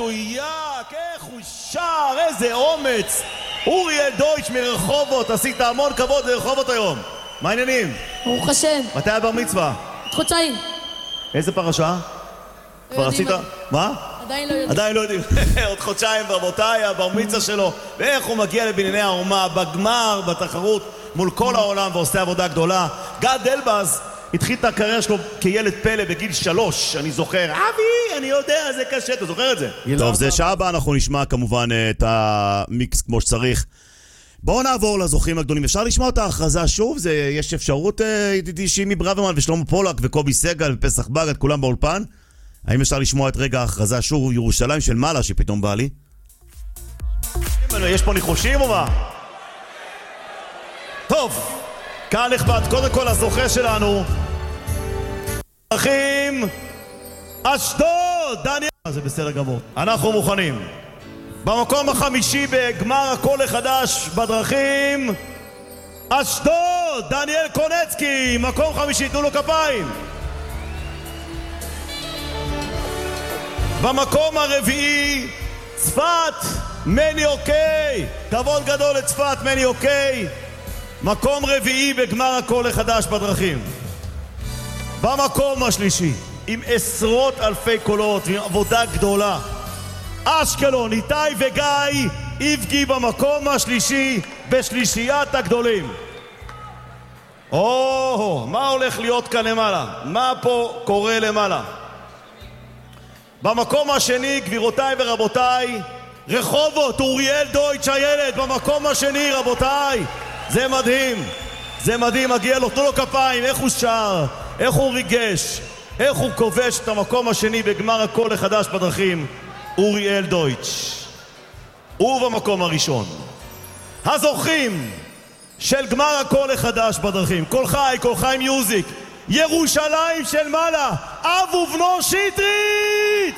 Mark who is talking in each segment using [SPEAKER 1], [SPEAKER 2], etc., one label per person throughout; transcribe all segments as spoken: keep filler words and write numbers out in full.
[SPEAKER 1] מדויק, איך הוא שר, איזה אומץ. אוריאל דויטש מרחובות, עשית המון כבוד לרחובות היום. מה העניינים?
[SPEAKER 2] ברוך השם.
[SPEAKER 1] מתי הבר מצווה?
[SPEAKER 2] חודשיים.
[SPEAKER 1] איזה פרשה? כבר עשית? מה?
[SPEAKER 2] עדיין לא יודעים.
[SPEAKER 1] עדיין לא יודעים. עוד חודשיים רבותיי, הבר מצווה שלו, ואיך הוא מגיע לבנייני האומה בגמר, בתחרות מול כל העולם ועושה עבודה גדולה. גד אלבז התחיל את הקריירה שלו כילד פלא בגיל שלוש, אני זוכר. אבי, אני יודע, זה קשה, אתה זוכר את זה? טוב, זה שעה הבאה אנחנו נשמע כמובן את המיקס כמו שצריך. בואו נעבור לזוכים הגדולים. אפשר לשמוע את ההכרזה שוב? זה, יש אפשרות, ידידי שימי ברוורמן ושלמה פולק וקובי סגל ופסח בגד, כולם באולפן? האם אפשר לשמוע את רגע ההכרזה שוב ירושלים של מעלה שפתאום בא לי? יש פה ניחושים או מה? טוב, קהל נכבד, קודם כל הזוכה שלנו אחים אשדוד, דניאל. זה בסדר גמור, אנחנו מוכנים. במקום החמישי בגמר הקול החדש בדרכים, אשדוד, דניאל קונצקי, מקום חמישי, תנו לו כפיים. במקום הרביעי, צפת, מני אוקיי, כבוד גדול לצפת, מני אוקיי, מקום רביעי בגמר הקול החדש בדרכים. במקום השלישי, עם עשרות אלפי קולות ועם עבודה גדולה, אשקלון, איתי וגיא יבגי במקום השלישי בשלישיית הגדולים. או, מה הולך להיות כאן למעלה? מה פה קורה למעלה? במקום השני, גבירותיי ורבותיי, רחובות, אוריאל דויטש הילד במקום השני, רבותיי. זה מדהים, זה מדהים, מגיע לו, תנו לו כפיים, איך הוא שר, איך הוא ריגש, איך הוא כובש את המקום השני בגמר הקול החדש בדרכים, אוריאל דויטש. ובמקום הראשון, הזוכים של גמר הקול החדש בדרכים, כל חי, כל חי מיוזיק, ירושלים של מעלה, אב ובנו שטרית!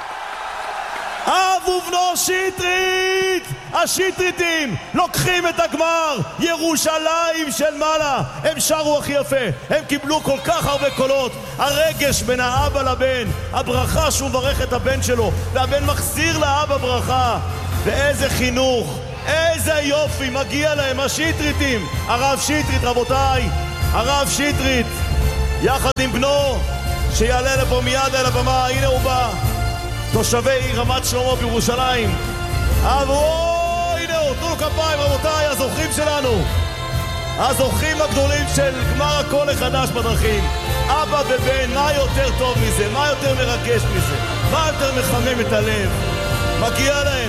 [SPEAKER 1] אב ובנו שטרית! השטריתים לוקחים את הגמר, ירושלים של מעלה. הם שרו הכי יפה, הם קיבלו כל כך הרבה קולות, הרגש בין האבא לבן, הברכה שהוא מברך את הבן שלו והבן מחזיר לאבא ברכה. ואיזה חינוך, איזה יופי, מגיע להם השטריתים. הרב שטרית, רבותיי, הרב שטרית יחד עם בנו שיעלה לפה מיד על הבמה, הנה הוא בא, תושבי רמת שלמה בירושלים. אבו, הנה הוא, תנו כפיים רבותיי, הזוכים שלנו, הזוכים הגדולים של גמר הקול החדש בדרכים. אבא ובן, מה יותר טוב מזה? מה יותר מרגש מזה? מה יותר מחמם את הלב? מגיע להם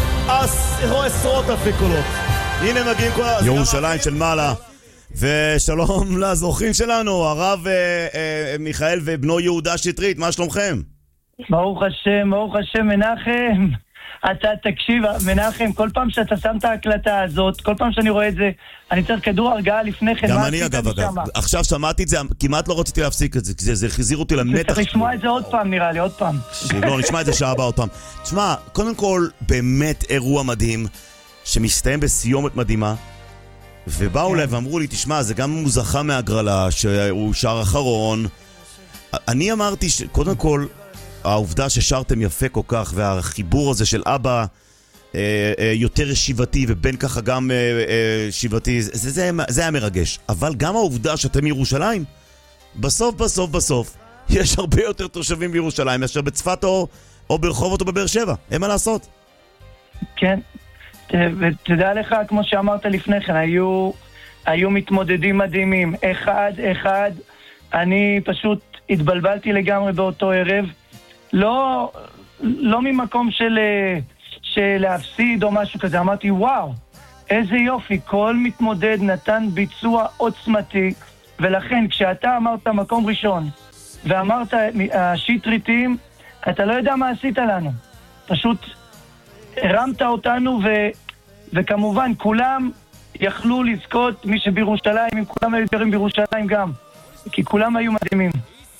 [SPEAKER 1] עשרות אלפי קולות. הנה מגיעים כל ירושלים של מעלה. ושלום לזוכים שלנו, הרב אה, אה, מיכאל ובנו יהודה שטרית, מה שלומכם?
[SPEAKER 3] ברוך השם, ברוך השם, מנחם. אתה תקשיב, מנחם, כל פעם שאתה שם את ההקלטה הזאת, כל פעם שאני רואה את זה, אני צריך כדור הרגעה לפני כן.
[SPEAKER 1] גם אני אגב, אגב. עכשיו שמעתי את זה, כמעט לא רציתי להפסיק את זה, כי זה חזיר אותי למתח.
[SPEAKER 3] צריך לשמוע את זה עוד פעם, נראה לי, עוד פעם.
[SPEAKER 1] לא, נשמע את זה שעה הבאה עוד פעם. תשמע, קודם כל, באמת אירוע מדהים, שמסתיים בסיומת מדהימה, ובאו לב ואמרו לי, תשמע, זה גם הוא זכה מהגרלה, שהוא שר אחרון. אני אמרתי שקודם כל, העובדה ששרתם יפה כל כך, והחיבור הזה של אבא אה, אה, יותר שיבתי, ובן ככה גם אה, אה, שיבתי, זה, זה, זה, זה היה מרגש. אבל גם העובדה שאתם מירושלים, בסוף, בסוף, בסוף, יש הרבה יותר תושבים בירושלים, מאשר בצפת או, או ברחובות או בבאר שבע. אין מה לעשות.
[SPEAKER 3] כן. ותדע לך, כמו שאמרת לפני כן, היו, היו מתמודדים מדהימים. אחד, אחד, אני פשוט התבלבלתי לגמרי באותו ערב. לא, לא ממקום של, של להפסיד או משהו כזה. אמרתי, וואו, איזה יופי. כל מתמודד נתן ביצוע עוצמתי. ולכן, כשאתה אמרת מקום ראשון, ואמרת השטריתים, אתה לא יודע מה עשית לנו. פשוט הרמת אותנו, ו, וכמובן כולם יכלו לזכות, מי שבירושלים, אם כולם היו גרים בירושלים גם, כי כולם היו מדהימים.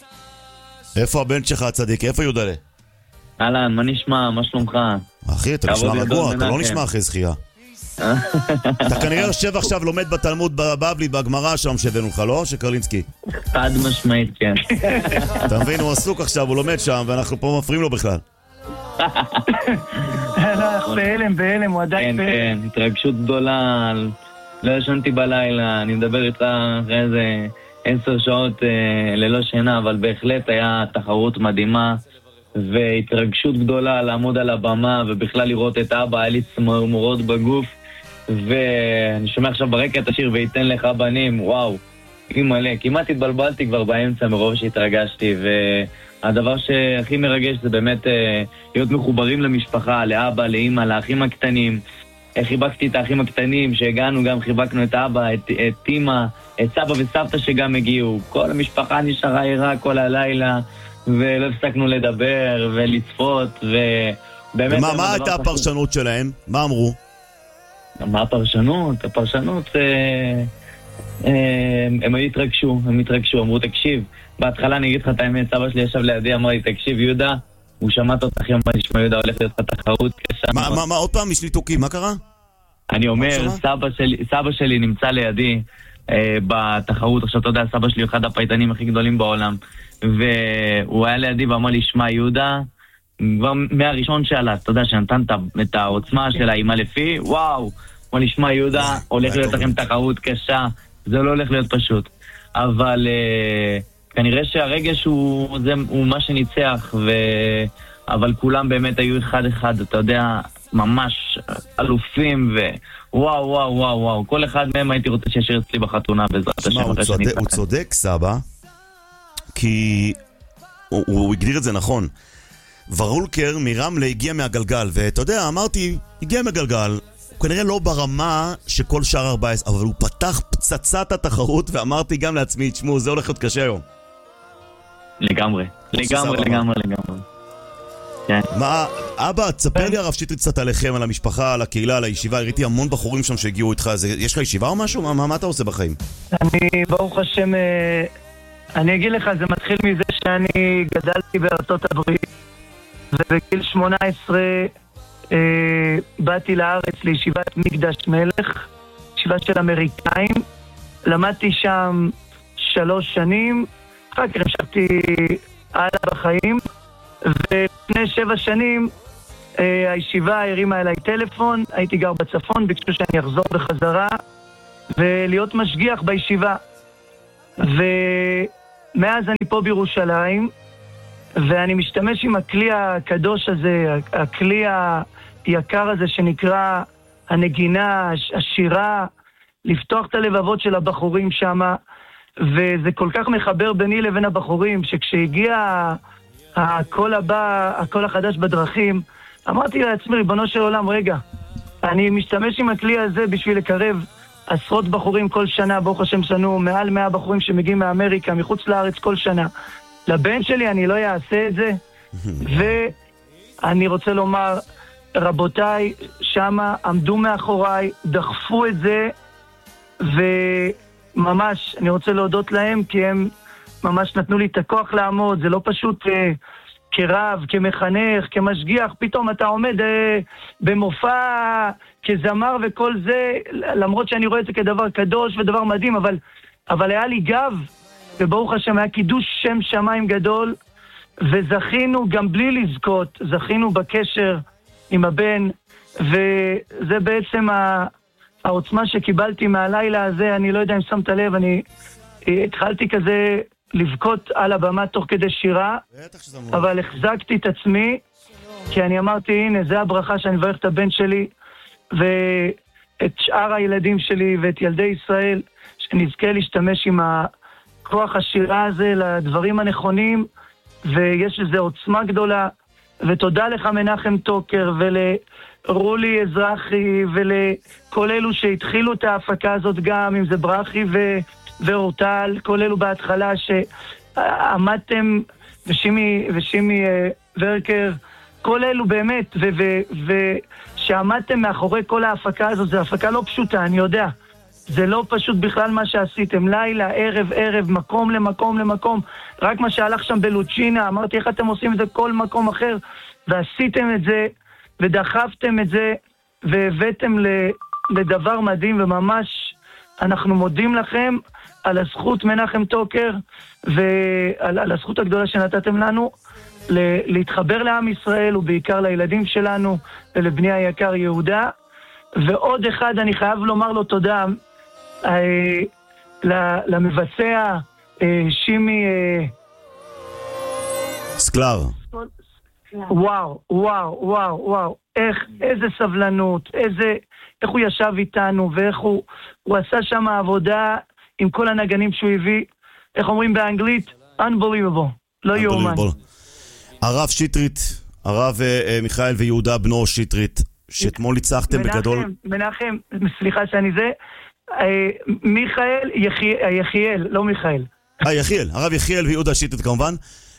[SPEAKER 1] איפה הבן שלך הצדיק? איפה יהודלה?
[SPEAKER 4] אהלן, מה נשמע? מה שלומך?
[SPEAKER 1] אחי, אתה נשמע רגוע, אתה לא נשמע אחרי זכייה. אתה כנראה יושב עכשיו לומד בתלמוד בבבלי, בגמרא שם שהבאנו לך, לא? שקרלינסקי.
[SPEAKER 4] חד משמעית, כן.
[SPEAKER 1] אתה מבין, הוא עסוק עכשיו, הוא לומד שם, ואנחנו פה מפריעים לו בכלל.
[SPEAKER 3] לא, בהלם, בהלם, הוא עדיין בהלם.
[SPEAKER 4] כן, כן, התרגשות גדולה, לא ישנתי בלילה, אני מדבר איתך אחרי איזה עשר שעות אה, ללא שינה, אבל בהחלט היה תחרות מדהימה, והתרגשות גדולה לעמוד על הבמה, ובכלל לראות את אבא, היה לי צמרמורות בגוף, ואני שומע עכשיו ברקע את השיר וייתן לך בנים, וואו, מלא, כמעט התבלבלתי כבר באמצע מרוב שהתרגשתי, והדבר שהכי מרגש זה באמת אה, להיות מחוברים למשפחה, לאבא, לאמא, לאחים הקטנים. חיבקתי את האחים הקטנים שהגענו, גם חיבקנו את אבא, את, את אמא, את סבא וסבתא שגם הגיעו. כל המשפחה נשארה עירה כל הלילה, ולא הפסקנו לדבר ולצפות, ובאמת...
[SPEAKER 1] ומה, מה הייתה הפרשנות שלהם? מה אמרו?
[SPEAKER 4] מה הפרשנות? הפרשנות... אה, אה, הם התרגשו, הם התרגשו, אמרו תקשיב, בהתחלה אני אגיד לך את האמת, סבא שלי ישב לידי, אמר לי תקשיב יהודה, הוא שמעת אותך יום נשמע יהודה, הולך להיות תחרות קשה.
[SPEAKER 1] מה, מה, מה, עוד פעם, יש לי תוקים, מה קרה?
[SPEAKER 4] אני אומר, סבא שלי, סבא שלי נמצא לידי אה, בתחרות, עכשיו אתה יודע, סבא שלי הוא אחד הפייטנים הכי גדולים בעולם, והוא היה לידי ואמר לי, שמע יהודה, כבר מהראשון שעלה, אתה יודע, שנתן את העוצמה של האמא לפי, וואו, אמר לי, שמע יהודה, הולך להיות לכם תחרות קשה, זה לא הולך להיות פשוט. אבל אה, כנראה שהרגש הוא, זה, הוא מה שניצח, ו... אבל כולם באמת היו אחד אחד, אתה יודע, ממש אלופים, ווואו, וואו, וואו, וואו. כל אחד מהם הייתי רוצה שישאיר אצלי בחתונה בעזרת השם.
[SPEAKER 1] הוא צודק, הוא צודק, סבא, כי הוא, הוא הגדיר את זה נכון. ורולקר מרמלה הגיע מהגלגל, ואתה יודע, אמרתי, הגיע מהגלגל, הוא כנראה לא ברמה שכל שאר ארבע עשרה, אבל הוא פתח פצצת התחרות, ואמרתי גם לעצמי, תשמעו, זה הולך להיות קשה היום.
[SPEAKER 4] לגמרי, לגמרי, לגמרי, לגמרי. כן.
[SPEAKER 1] מה, אבא, תספר לי הרב שטרית קצת עליכם, על המשפחה, על הקהילה, על הישיבה, ראיתי המון בחורים שם שהגיעו איתך, זה, יש לך ישיבה או משהו? מה, מה, מה אתה עושה בחיים?
[SPEAKER 3] אני, ברוך השם, אני אגיד לך, זה מתחיל מזה שאני גדלתי בארצות הברית, ובגיל שמונה עשרה אה, באתי לארץ לישיבת מקדש מלך, ישיבה של אמריקאים, למדתי שם שלוש שנים, אחר כך המשכתי הלאה בחיים, ולפני שבע שנים אה, הישיבה הרימה אליי טלפון, הייתי גר בצפון, ביקשו שאני אחזור בחזרה ולהיות משגיח בישיבה. ומאז אני פה בירושלים, ואני משתמש עם הכלי הקדוש הזה, הכלי היקר הזה שנקרא הנגינה, השירה, לפתוח את הלבבות של הבחורים שם, וזה כל כך מחבר ביני לבין הבחורים, שכשהגיע הקול הבא, הקול החדש בדרכים, אמרתי לעצמי, ריבונו של עולם, רגע, אני משתמש עם הכלי הזה בשביל לקרב עשרות בחורים כל שנה, ברוך השם שנו מעל מאה בחורים שמגיעים מאמריקה, מחוץ לארץ כל שנה. לבן שלי אני לא אעשה את זה, ואני רוצה לומר, רבותיי, שמה עמדו מאחוריי, דחפו את זה, וממש אני רוצה להודות להם, כי הם ממש נתנו לי את הכוח לעמוד, זה לא פשוט אה, כרב, כמחנך, כמשגיח, פתאום אתה עומד אה, במופע כזמר וכל זה, למרות שאני רואה את זה כדבר קדוש ודבר מדהים, אבל, אבל היה לי גב, וברוך השם היה קידוש שם שמיים גדול, וזכינו גם בלי לזכות, זכינו בקשר עם הבן, וזה בעצם העוצמה שקיבלתי מהלילה הזה. אני לא יודע אם שמת לב, אני התחלתי כזה לבכות על הבמה תוך כדי שירה, אבל החזקתי את עצמי, כי אני אמרתי, הנה, זה הברכה שאני מברך את הבן שלי, ואת שאר הילדים שלי, ואת ילדי ישראל, שנזכה להשתמש עם הכוח השירה הזה לדברים הנכונים, ויש לזה עוצמה גדולה, ותודה לך מנחם טוקר, ולרולי אזרחי, ולכל אלו שהתחילו את ההפקה הזאת גם, אם זה ברכי ו... ואורטל, כל אלו בהתחלה שעמדתם, ושימי, ושימי ורקר, כל אלו באמת, ושעמדתם מאחורי כל ההפקה הזאת, זו הפקה לא פשוטה, אני יודע. זה לא פשוט בכלל מה שעשיתם, לילה, ערב, ערב, מקום למקום למקום, רק מה שהלך שם בלוצ'ינה, אמרתי איך אתם עושים את זה כל מקום אחר, ועשיתם את זה, ודחפתם את זה, והבאתם לדבר מדהים, וממש אנחנו מודים לכם על הזכות מנחם טוקר, ועל על הזכות הגדולה שנתתם לנו, ל- להתחבר לעם ישראל, ובעיקר לילדים שלנו, ולבני היקר יהודה. ועוד אחד, אני חייב לומר לו תודה, אה, למבצע אה, שימי... אה,
[SPEAKER 1] סקלר.
[SPEAKER 3] וואו, וואו, וואו, וואו, איך, איזה סבלנות, איזה, איך הוא ישב איתנו, ואיך הוא, הוא עשה שם עבודה עם כל הנגנים שהוא הביא, איך אומרים באנגלית? Unbelievable, לא יאומן.
[SPEAKER 1] הרב שטרית, הרב uh, מיכאל ויהודה בנו שטרית, שאתמול ניצחתם בגדול...
[SPEAKER 3] מנחם, סליחה שאני זה, uh, מיכאל, יחיאל, לא מיכאל.
[SPEAKER 1] אה, יחיאל, הרב יחיאל ויהודה שטרית כמובן,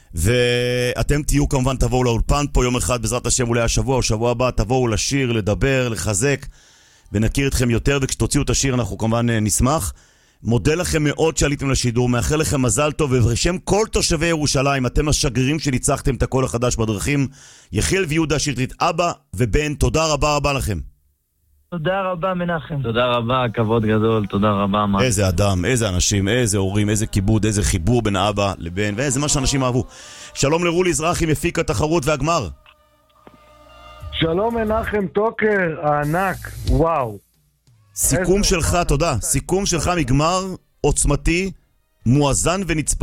[SPEAKER 1] ואתם תהיו כמובן, תבואו לאולפן פה יום אחד בעזרת השם, אולי השבוע או שבוע הבא, תבואו לשיר, לדבר, לחזק, ונכיר אתכם יותר, וכשתוציאו את השיר אנחנו כמובן נשמח. מודה לכם מאוד שעליתם לשידור, מאחל לכם מזל טוב, ובשם כל תושבי ירושלים, אתם השגרירים שניצחתם את הקול החדש בדרכים. יחיאל ויהודה שטרית, אבא ובן, תודה רבה רבה לכם.
[SPEAKER 3] תודה רבה מנחם.
[SPEAKER 4] תודה רבה, כבוד גדול, תודה רבה.
[SPEAKER 1] איזה אדם, איזה אנשים, איזה הורים, איזה כיבוד, איזה חיבור בין האבא לבן, ואיזה מה שאנשים אהבו. שלום לרולי אזרחי, מפיק התחרות והגמר.
[SPEAKER 5] שלום מנחם טוקר, הענק, וואו.
[SPEAKER 1] סיכום שלך, תודה, סיכום שלך מגמר עוצמתי, מואזן ונצפה.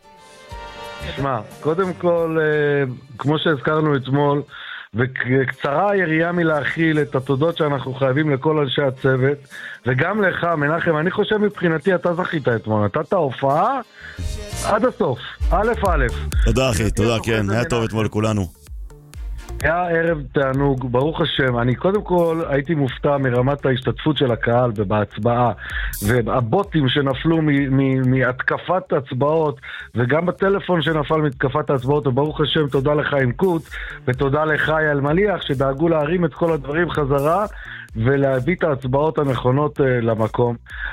[SPEAKER 5] תשמע, קודם כל, כמו שהזכרנו אתמול, וקצרה היריעה מלהכיל את התודות שאנחנו חייבים לכל אנשי הצוות, וגם לך, מנחם, אני חושב מבחינתי אתה זכית אתמול, נתת הופעה עד הסוף, א' א'.
[SPEAKER 1] תודה אחי, תודה, כן, היה טוב אתמול לכולנו.
[SPEAKER 5] היה ערב תענוג, ברוך השם. אני קודם כל הייתי מופתע מרמת ההשתתפות של הקהל ובהצבעה, והבוטים שנפלו מהתקפת הצבעות, וגם בטלפון שנפל מתקפת ההצבעות, וברוך השם תודה לך עם קוט, ותודה לך אלמליח שדאגו להרים את כל הדברים חזרה, ולהביא את ההצבעות הנכונות uh, למקום.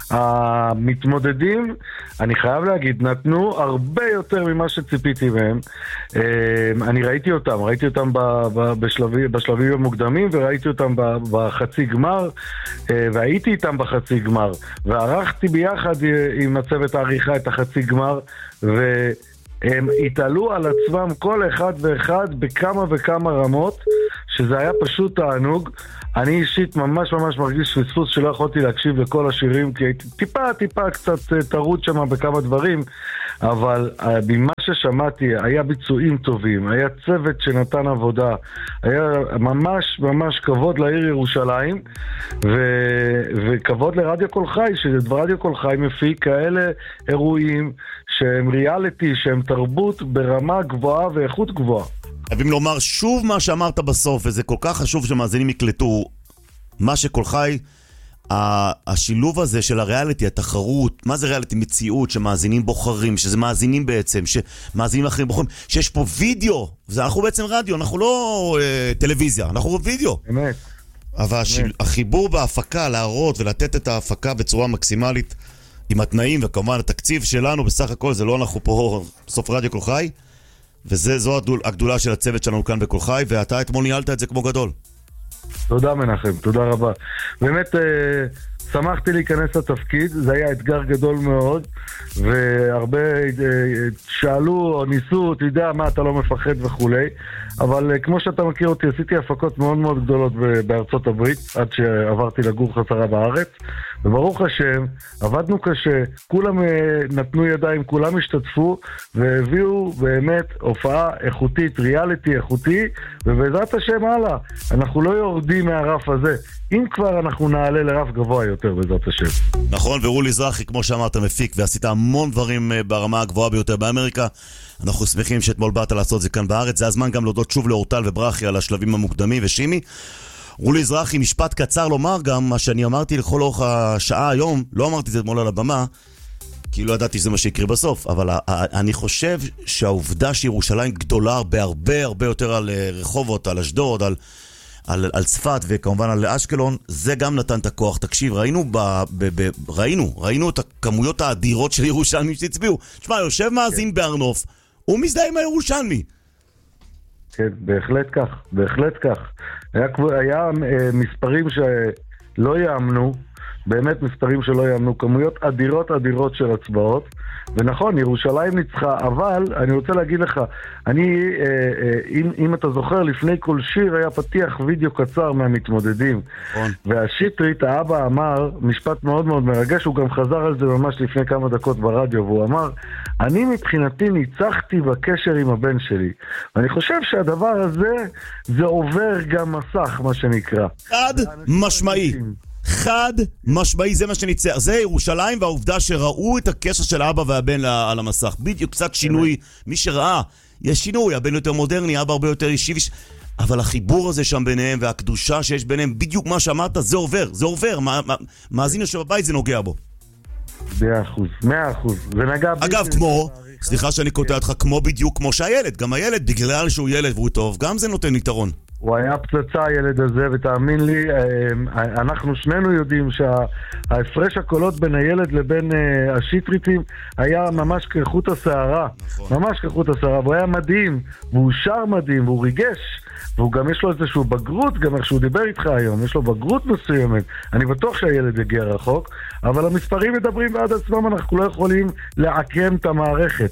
[SPEAKER 5] המתמודדים, אני חייב להגיד, נתנו הרבה יותר ממה שציפיתי מהם. Uh, אני ראיתי אותם, ראיתי אותם ב, ב, בשלבי, בשלבים המוקדמים, וראיתי אותם ב, בחצי גמר, uh, והייתי איתם בחצי גמר, וערכתי ביחד uh, עם הצוות העריכה את החצי גמר, ו... הם התעלו על עצמם כל אחד ואחד בכמה וכמה רמות, שזה היה פשוט תענוג. אני אישית ממש ממש מרגיש פספוס שלא יכולתי להקשיב לכל השירים, כי הייתי טיפה טיפה קצת תרות שם בכמה דברים, אבל במה ששמעתי היה ביצועים טובים, היה צוות שנתן עבודה, היה ממש ממש כבוד לעיר ירושלים, ו... וכבוד לרדיו קול חי, שרדיו קול חי מפיק כאלה אירועים שהם ריאליטי, שהם תרבות ברמה גבוהה ואיכות גבוהה.
[SPEAKER 1] חייבים לומר שוב מה שאמרת בסוף, וזה כל כך חשוב שמאזינים יקלטו, מה שקול חי, השילוב הזה של הריאליטי, התחרות, מה זה ריאליטי? מציאות שמאזינים בוחרים, שזה מאזינים בעצם, שמאזינים אחרים בוחרים, שיש פה וידאו, אנחנו בעצם רדיו, אנחנו לא אה, טלוויזיה, אנחנו וידאו.
[SPEAKER 5] אמת.
[SPEAKER 1] אבל השיל, החיבור בהפקה, להראות ולתת את ההפקה בצורה מקסימלית, עם התנאים וכמובן התקציב שלנו, בסך הכל זה לא אנחנו פה בסוף רדיו קול חי, וזו הגדולה של הצוות שלנו כאן בקול חי, ואתה אתמול ניהלת את זה כמו גדול.
[SPEAKER 5] תודה מנחם, תודה רבה. באמת אה, שמחתי להיכנס לתפקיד, זה היה אתגר גדול מאוד, והרבה אה, שאלו או ניסו, אתה יודע מה, אתה לא מפחד וכולי, אבל אה, כמו שאתה מכיר אותי, עשיתי הפקות מאוד מאוד גדולות בארצות הברית, עד שעברתי לגור חזרה בארץ, וברוך השם, עבדנו קשה, כולם נתנו ידיים, כולם השתתפו, והביאו באמת הופעה איכותית, ריאליטי איכותי, ובעזרת השם הלאה, אנחנו לא יורדים מהרף הזה, אם כבר אנחנו נעלה לרף גבוה יותר בעזרת השם.
[SPEAKER 1] נכון, ורולי אזרחי, כמו שאמרת, מפיק, ועשית המון דברים ברמה הגבוהה ביותר באמריקה, אנחנו שמחים שאתמול באת לעשות זה כאן בארץ, זה הזמן גם להודות שוב לאורטל וברכי על השלבים המוקדמים ושימי. רולי אזרחי, משפט קצר לומר גם מה שאני אמרתי לכל אורך השעה היום, לא אמרתי את זה אתמול על הבמה, כי לא ידעתי שזה מה שיקרה בסוף, אבל אני חושב שהעובדה שירושלים גדולה בהרבה הרבה יותר על רחובות, על אשדוד, על, על, על צפת וכמובן על אשקלון, זה גם נתן את הכוח. תקשיב, ראינו, ב, ב, ב, ראינו, ראינו את הכמויות האדירות של ירושלמים שהצביעו. תשמע, יושב מאזין בארנוף, הוא מזדהה עם הירושלמי.
[SPEAKER 5] כן, בהחלט כך, בהחלט כך. היה, היה מספרים שלא יאמנו, באמת מספרים שלא יאמנו, כמויות אדירות אדירות של הצבעות, ונכון, ירושלים ניצחה, אבל אני רוצה להגיד לך, אני, אה, אה, אם, אם אתה זוכר, לפני כל שיר היה פתיח וידאו קצר מהמתמודדים, נכון. והשטרית, האבא אמר, משפט מאוד מאוד מרגש, הוא גם חזר על זה ממש לפני כמה דקות ברדיו, והוא אמר, אני מבחינתי ניצחתי בקשר עם הבן שלי, ואני חושב שהדבר הזה, זה עובר גם מסך, מה שנקרא.
[SPEAKER 1] חד משמעי. חד משמעי, זה מה שניצח. זה ירושלים והעובדה שראו את הקשר של האבא והבן על המסך. בדיוק קצת שינוי, מי שראה, יש שינוי, הבן יותר מודרני, האבא הרבה יותר אישי, אבל החיבור הזה שם ביניהם והקדושה שיש ביניהם, בדיוק מה שאמרת, זה עובר, זה עובר. מאזין יושב בבית, זה נוגע בו.
[SPEAKER 5] מאה אחוז, מאה אחוז. זה נגע...
[SPEAKER 1] אגב, כמו, סליחה שאני קוטע אותך, כמו בדיוק כמו שהילד, גם הילד, בגלל שהוא ילד והוא טוב, גם זה נותן יתרון.
[SPEAKER 5] הוא היה פצצה הילד הזה, ותאמין לי, אנחנו שנינו יודעים שההפרש הקולות בין הילד לבין השטריטים היה ממש כחוט השערה, ממש כחוט השערה, והוא היה מדהים, והוא שר מדהים, והוא ריגש, והוא גם יש לו איזשהו בגרות, גם איך שהוא דיבר איתך היום, יש לו בגרות מסוימת, אני בטוח שהילד יגיע רחוק, אבל המספרים מדברים בעד עצמם, אנחנו לא יכולים לעקם את המערכת.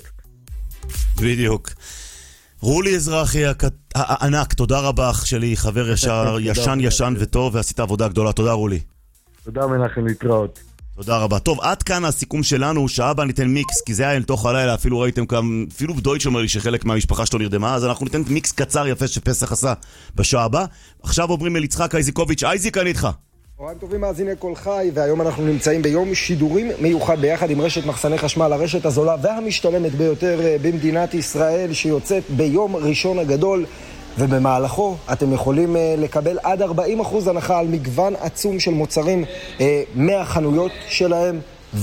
[SPEAKER 1] בדיוק. רולי אזרחי הענק, תודה רבה אח שלי, חבר ישר, ישן ישן וטוב, ועשית עבודה גדולה, תודה רולי.
[SPEAKER 5] תודה מנחם, להתראות.
[SPEAKER 1] תודה רבה. טוב, עד כאן הסיכום שלנו, שעה בה ניתן מיקס, כי זה היה אל תוך הלילה, אפילו ראיתם כאן, אפילו דויטש אומר לי שחלק מהמשפחה שלו נרדמה, אז אנחנו ניתן מיקס קצר יפה שפסח עשה בשעה הבאה. עכשיו עוברים אל יצחק אייזיקוביץ'. אייזיק, אני איתך.
[SPEAKER 6] אוהבים טובים מאזיני כל חי, והיום אנחנו נמצאים ביום שידורים מיוחד ביחד עם רשת מחסני חשמל, הרשת הזולה והמשתלמת ביותר במדינת ישראל, שיוצאת ביום ראשון הגדול, ובמהלכו אתם יכולים לקבל עד ארבעים אחוז הנחה על מגוון עצום של מוצרים מהחנויות שלהם,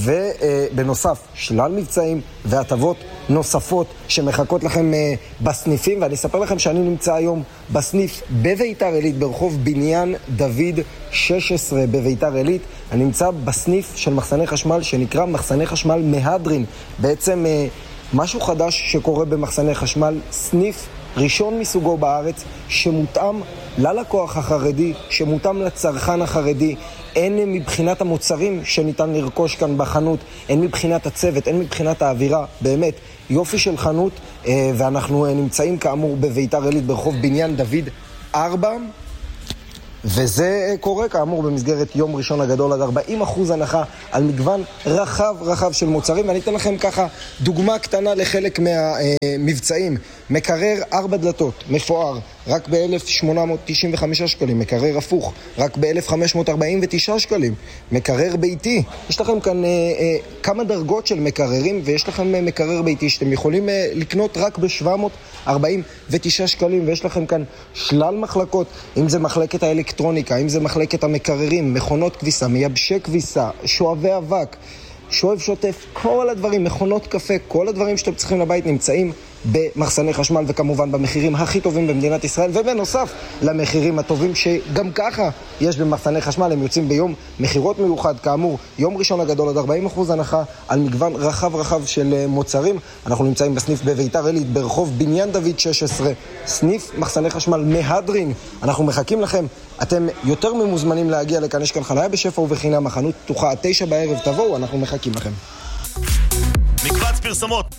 [SPEAKER 6] ובנוסף שלל מבצעים והטבות נוספות שמחכות לכם בסניפים. ואני אספר לכם שאני נמצא היום בסניף בביתר עילית ברחוב בניין דוד שש עשרה בביתר עילית. אני נמצא בסניף של מחסני חשמל שנקרא מחסני חשמל מהדרין, בעצם משהו חדש שקורה במחסני חשמל, סניף ראשון מסוגו בארץ שמותאם ללקוח החרדי, שמותאם לצרכן החרדי, אין מבחינת המוצרים שניתן לרכוש כאן בחנות, אין מבחינת הצוות, אין מבחינת האווירה, באמת יופי של חנות. ואנחנו נמצאים כאמור בביתר עילית ברחוב בניין דוד ארבע, וזה קורה כאמור במסגרת יום ראשון הגדול, עד ארבעים אחוז הנחה על מגוון רחב רחב של מוצרים. ואני אתן לכם ככה דוגמה קטנה לחלק מהמבצעים. מקרר ארבע דלתות, מפואר, רק ב-אלף שמונה מאות תשעים וחמישה שקלים. מקרר הפוך, רק ב-אלף חמש מאות ארבעים ותשעה שקלים. מקרר ביתי, יש לכם כאן אה, אה, כמה דרגות של מקררים, ויש לכם אה, מקרר ביתי שאתם יכולים אה, לקנות רק ב-שבע מאות ארבעים ותשעה שקלים, ויש לכם כאן שלל מחלקות, אם זה מחלקת האלקטרוניקה, אם זה מחלקת המקררים, מכונות כביסה, מייבשי כביסה, שואבי אבק, שואב שוטף, כל הדברים, מכונות קפה, כל הדברים שאתם צריכים לבית נמצאים במחסני חשמל, וכמובן במחירים הכי טובים במדינת ישראל, ובנוסף למחירים הטובים שגם ככה יש במחסני חשמל. הם יוצאים ביום מחירות מיוחד, כאמור יום ראשון הגדול, עד ארבעים אחוז הנחה על מגוון רחב רחב של מוצרים. אנחנו נמצאים בסניף בביתר עילית ברחוב בניין דוד שש עשרה, סניף מחסני חשמל מהדרין. אנחנו מחכים לכם, אתם יותר ממוזמנים להגיע לכאן, יש כאן חניה בשפע ובחינם, החנות פתוחה עד תשע בערב, תבואו, אנחנו מחכים לכם.
[SPEAKER 1] מקבץ פרסמות,